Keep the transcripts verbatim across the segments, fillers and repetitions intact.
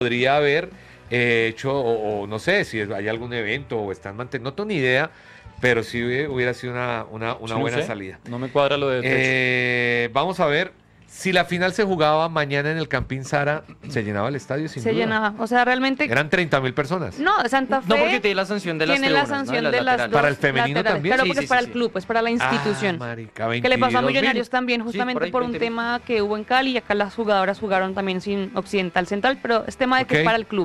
podría haber eh, hecho, o, o no sé, si hay algún evento o están manteniendo, no tengo ni idea, pero sí hubiera sido una, una, una Sí, buena no sé. salida. No me cuadra lo de techo. Eh, vamos a ver, si la final se jugaba mañana en el Campín Sara, ¿se llenaba el estadio sin Se duda? llenaba. O sea, realmente. Eran treinta mil personas. No, Santa Fe. No, porque tiene la sanción de las tiene la tribunas, ¿no? sanción De las de las laterales. dos ¿Para el femenino laterales. también? Claro, Sí, porque sí, es para sí, el sí. club, es para la institución. Ah, marica, Que le pasó a veintidós mil. Millonarios también, justamente por ahí, por un veinte mil. tema que hubo en Cali, y acá las jugadoras jugaron también sin Occidental Central, pero es tema de que Ok. es para el club.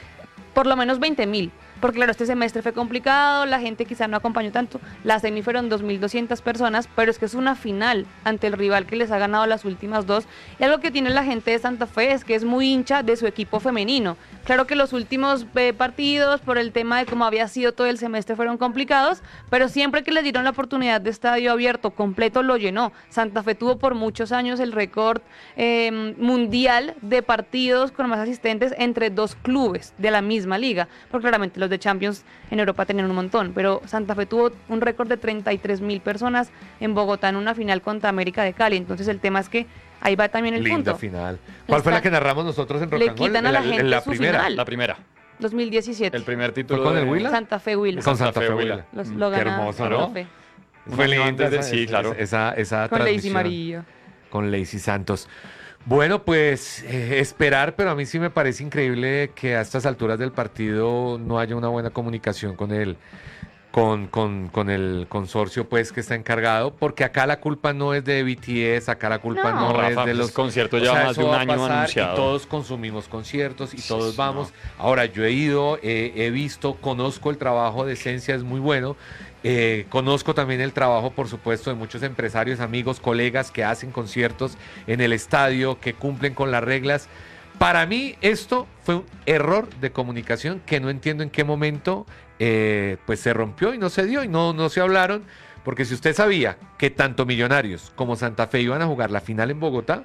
Por lo menos veinte mil. Porque claro, este semestre fue complicado, la gente quizá no acompañó tanto, la semi fueron dos mil doscientas personas, pero es que es una final ante el rival que les ha ganado las últimas dos, y algo que tiene la gente de Santa Fe es que es muy hincha de su equipo femenino. Claro que los últimos eh, partidos, por el tema de cómo había sido todo el semestre, fueron complicados, pero siempre que les dieron la oportunidad de estadio abierto, completo, lo llenó. Santa Fe tuvo por muchos años el récord eh, mundial de partidos con más asistentes entre dos clubes de la misma liga, porque claramente los de Champions en Europa tenían un montón, pero Santa Fe tuvo un récord de treinta y tres mil personas en Bogotá en una final contra América de Cali. Entonces el tema es que ahí va también el Linda punto. final. ¿Cuál fue la que narramos nosotros en Rock Le and Roll? quitan a En la gente en la su primera. final. La primera. dos mil diecisiete. El primer título. ¿Fue con de- el Huila? Santa Fe Huila. Con Santa Santa Fe Fe Huila. Huila. Los, Qué lo gana hermoso, Santa ¿no? Fe. Fue Un año linda antes de- esa, sí, esa- claro. esa, esa Con Lacey transmisión Marillo. con Lacey Santos. Bueno, pues eh, esperar, pero a mí sí me parece increíble que a estas alturas del partido no haya una buena comunicación con el, con, con, con el consorcio pues que está encargado, porque acá la culpa no es de B T S, acá la culpa No. no, No, es Rafa, de pues, los concierto o lleva sea, más eso de un va a año pasar anunciado. Y todos consumimos conciertos y Sí, todos sí, vamos. no. Ahora, yo he ido, eh, he visto, conozco el trabajo de Esencia, es muy bueno. Eh, conozco también el trabajo, por supuesto, de muchos empresarios, amigos, colegas que hacen conciertos en el estadio, que cumplen con las reglas. Para mí esto fue un error de comunicación que no entiendo en qué momento eh, pues se rompió y no se dio y no, no se hablaron, porque si usted sabía que tanto Millonarios como Santa Fe iban a jugar la final en Bogotá,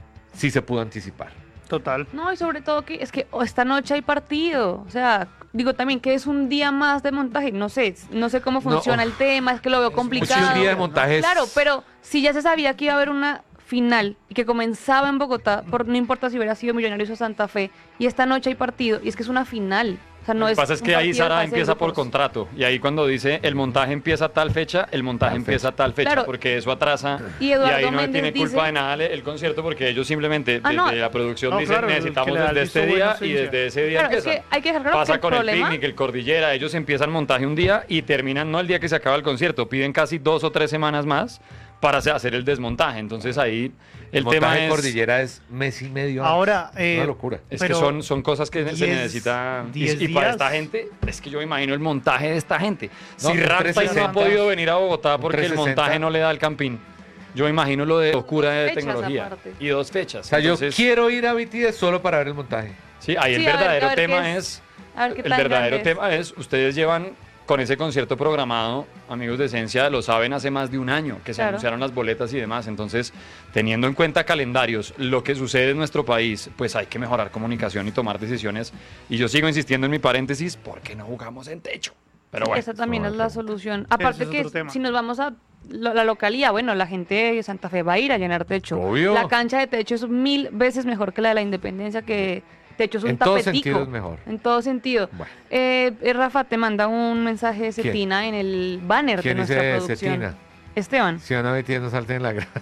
sí se pudo anticipar. Total. No, y sobre todo que es que oh, esta noche hay partido. O sea, digo también que es un día más de montaje. No sé, no sé cómo funciona No, el tema, es que lo veo complicado. Sí, un día de montaje es- Claro, pero si ya se sabía que iba a haber una final y que comenzaba en Bogotá, por no importa si hubiera sido Millonarios o Santa Fe, y esta noche hay partido, y es que es una final. O sea, no Lo que es pasa es un que ahí partido de Sara fase de empieza por grupos. contrato y ahí cuando dice el montaje empieza a tal fecha, el montaje Tal empieza a fecha. tal fecha, Claro. porque eso atrasa Y Eduardo ahí no Méndez tiene culpa dice- de nada el, el concierto porque ellos simplemente Ah, desde no. la producción No, dicen claro, el necesitamos que le da el desde este visto día bueno, y sí, desde ese día Claro, es empieza. que hay que dejar claro Pasa que el con problema- el picnic, el cordillera, ellos empiezan montaje un día y terminan no el día que se acaba el concierto, piden casi dos o tres semanas más para hacer- hacer el desmontaje. Entonces ahí el montaje tema de es Cordillera es mes y medio antes. Ahora, eh, una locura. Es Pero que son, son cosas que se diez- necesita. Y, diez y para días. esta gente, es que yo me imagino el montaje de esta gente. No, si un Ragtime no ha trescientos sesenta. podido venir a Bogotá Un porque el trescientos sesenta. montaje no le da el campín, yo me imagino lo de locura de Fechas tecnología. aparte. Y dos fechas. O sea, yo Entonces, quiero ir a B T S solo para ver el montaje. Sí, ahí Sí, el a ver- verdadero a ver qué tema es- es. a ver qué El tan verdadero grande es. tema es, ustedes llevan con ese concierto programado, amigos de Esencia, lo saben hace más de un año que se Claro. anunciaron las boletas y demás. Entonces, teniendo en cuenta calendarios, lo que sucede en nuestro país, pues hay que mejorar comunicación y tomar decisiones. Y yo sigo insistiendo en mi paréntesis, ¿por qué no jugamos en techo? Pero bueno. Esa también no, es la no. solución. Aparte es que otro tema. si nos vamos a lo- la localía, bueno, la gente de Santa Fe va a ir a llenar techo. Obvio. La cancha de techo es mil veces mejor que la de la Independencia, que techo es un En todo tapetico. sentido es mejor. En todo sentido. Bueno. Eh, eh, Rafa te manda un mensaje de ¿Quién? Cetina en el banner de ¿Quién nuestra dice producción. Cetina? Esteban. Si van a B T S no salten en la grada.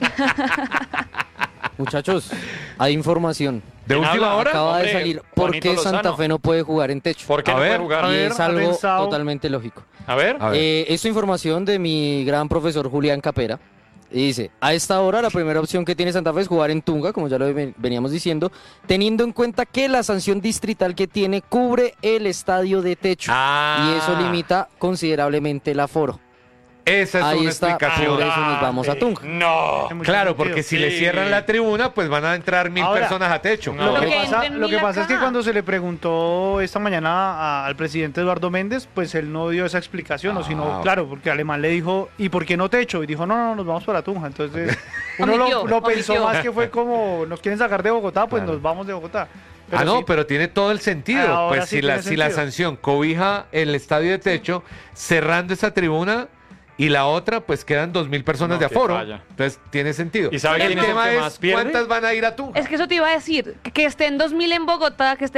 Muchachos, hay información. ¿De ¿Quién última habla? hora? Acaba Hombre, de salir por Juanito qué Santa Lozano. Fe no puede jugar en techo. ¿Por qué A no ver, puede jugar? a Y ver, es ha algo pensado- totalmente lógico. A ver. A ver. Eh, es información de mi gran profesor Julián Capera. Y dice, a esta hora la primera opción que tiene Santa Fe es jugar en Tunga, como ya lo ven- veníamos diciendo, teniendo en cuenta que la sanción distrital que tiene cubre el estadio de techo. Ah. Y eso limita considerablemente el aforo. Esa es Ahí una está, explicación. por eso nos vamos a Tunga. No. Tiene mucho Claro, sentido. porque si Sí. le cierran la tribuna, pues van a entrar mil Ahora, personas a techo. no, Lo que Lo que pasa, entren lo que ni la pasa es que caja. cuando se le preguntó esta mañana a- al presidente Eduardo Méndez, pues él no dio esa explicación, o Ah, sino, ok. claro, porque Alemán le dijo, ¿y por qué no techo? Y dijo, no, no, nos vamos para Tunja. Entonces, uno Omitió, lo, lo pensó omitió. más que fue como, nos quieren sacar de Bogotá, pues Claro. nos vamos de Bogotá. ah, no, sí, pero tiene todo el sentido. Ahora Pues sí si, la, tiene si la sentido. sanción cobija el estadio de techo, cerrando esa tribuna, y la otra, pues quedan dos mil personas No, de qué aforo. falla. Entonces tiene sentido. ¿Y sabe el quién es el tema que es más pierde? cuántas van a ir a Tunja. Es que eso te iba a decir, que, que estén dos mil en Bogotá, que estén